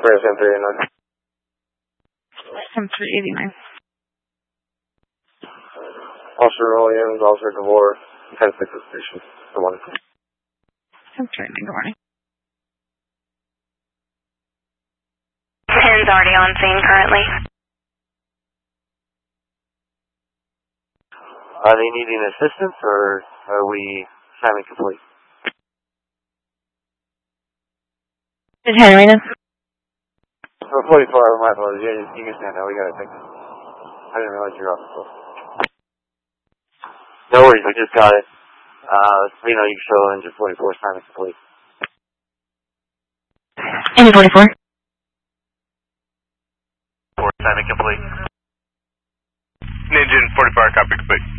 Express M389. M389. Officer Williams, Officer DeVore, 10-6 station. Good morning. M389, good morning. 10's already on scene currently. Are they needing assistance, or are we assignment complete? 1089. For 44, my apologies. You can stand now. We got it. I didn't realize you were off the floor. No worries, we just got it. You know, you can show engine 44 assignment complete. Engine 44. Assignment complete. Engine 44, copy complete.